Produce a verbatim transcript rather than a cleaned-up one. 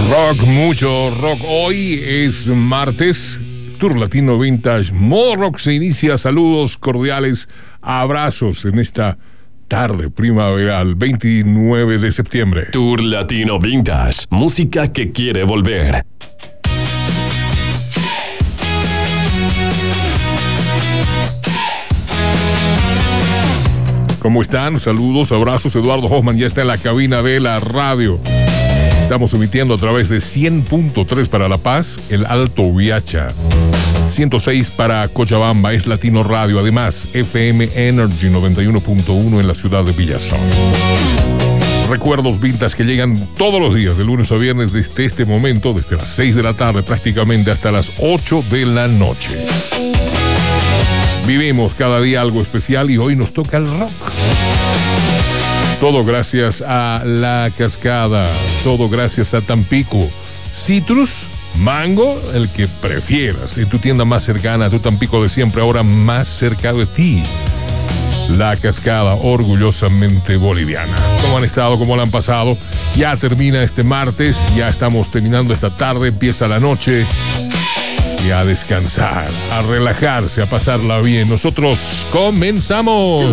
Rock, mucho rock. Hoy es martes. Tour Latino Vintage Modo Rock se inicia. Saludos cordiales, abrazos en esta tarde primaveral, veintinueve de septiembre. Tour Latino Vintage, música que quiere volver. ¿Cómo están? Saludos, abrazos. Eduardo Hoffman ya está en la cabina de la radio. Estamos emitiendo a través de cien punto tres para La Paz, el Alto Viacha. ciento seis para Cochabamba, es Latino Radio. Además, F M Energy noventa y uno punto uno en la ciudad de Villazón. Recuerdos vintage que llegan todos los días, de lunes a viernes, desde este momento, desde las seis de la tarde prácticamente hasta las ocho de la noche. Vivimos cada día algo especial y hoy nos toca el rock. Todo gracias a La Cascada, todo gracias a Tampico. Citrus, mango, el que prefieras, en tu tienda más cercana, tu Tampico de siempre, ahora más cerca de ti. La Cascada, orgullosamente boliviana. ¿Cómo han estado? ¿Cómo la han pasado? Ya termina este martes, ya estamos terminando esta tarde, empieza la noche. Y a descansar, a relajarse, a pasarla bien. Nosotros comenzamos.